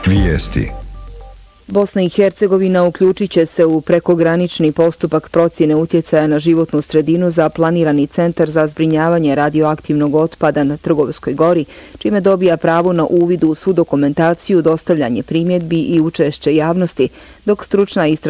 Vijesti. Bosna i Hercegovina uključit će se u prekogranični postupak procjene utjecaja na životnu sredinu za planirani centar za zbrinjavanje radioaktivnog otpada na Trgovskoj gori, čime dobija pravo na uvid u svu dokumentaciju, dostavljanje primjedbi i učešće javnosti, dok stručna